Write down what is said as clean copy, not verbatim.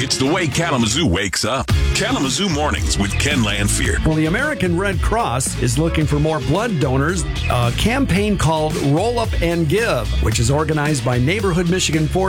It's the way Kalamazoo wakes up. Kalamazoo Mornings with Ken Lanfear. Well, the American Red Cross is looking for more blood donors. A campaign called Roll Up and Give, which is organized by Neighborhood Michigan Force